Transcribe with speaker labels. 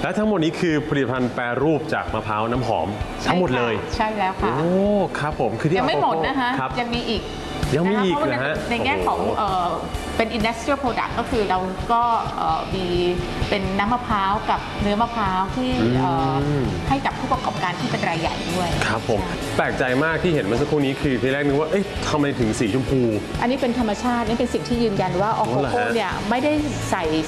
Speaker 1: และทั้งหมดนี้คือผลิตภัณฑ์แปรรูปจากมะพร้าวน้ำหอมทั้งหมดเลย
Speaker 2: ใช่แล้วค่ะ
Speaker 1: โอ้ครับผมคือที่
Speaker 2: ยังไม่หมดนะคะ
Speaker 1: ครับ
Speaker 2: ยังมีอีก
Speaker 1: ยังมีอีก
Speaker 2: เพราะ
Speaker 1: นะฮะ
Speaker 2: ในแง่ของเป็น industrial product ก็คือเราก็มีเป็นน้ำมะพร้าวกับเนื้อมะพร้าวที่ให้กับผู้ประกอบการที่เป็นรายใหญ่ด้วย
Speaker 1: ครับผมแปลกใจมากที่เห็นเมื่อสักครู่นี้คือทีแรกนึกว่าเอ๊ะทำไมถึงสีชมพู
Speaker 2: อันนี้เป็นธรรมชาตินี่เป็นสิ่งที่ยืนยันว่าออโคโค่เนี่ยไม่ได้ใส่